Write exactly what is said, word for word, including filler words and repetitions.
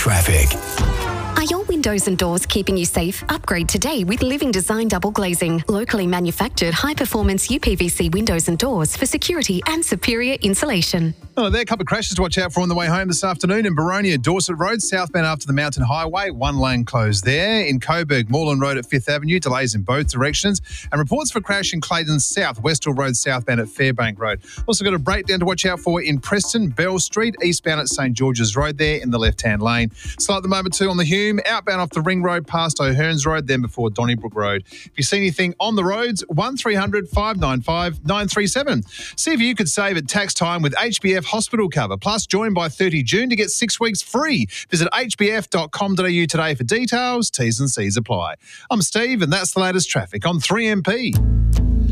Traffic. Are your windows and doors keeping you safe? Upgrade today with Living Design Double Glazing. Locally manufactured high-performance U P V C windows and doors for security and superior insulation. Oh, there are a couple of crashes to watch out for on the way home this afternoon. In Baronia, Dorset Road, southbound after the Mountain Highway, one lane closed there. In Coburg, Moreland Road at Fifth Avenue, delays in both directions. And reports for crash in Clayton South, Westall Road southbound at Fairbank Road. Also got a breakdown to watch out for in Preston, Bell Street, eastbound at St George's Road there in the left-hand lane. Slow at the moment too on the Hume, outbound off the Ring Road past O'Hearns Road, then before Donnybrook Road. If you see anything on the roads, one three hundred five nine five nine three seven. See if you could save at tax time with H B F Hospital Cover. Plus, join by thirty June to get six weeks free. Visit h b f dot com dot a u today for details. T's and C's apply. I'm Steve, and that's the latest traffic on three M P.